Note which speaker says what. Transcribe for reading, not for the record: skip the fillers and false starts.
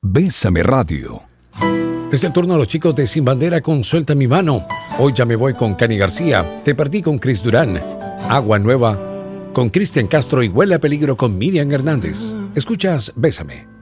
Speaker 1: Bésame Radio.
Speaker 2: Es el turno de los chicos de Sin Bandera con Suelta mi mano. Hoy ya me voy con Cani García. Te perdí con Chris Durán. Agua Nueva con Cristian Castro y Huele a Peligro con Miriam Hernández. Escuchas Bésame.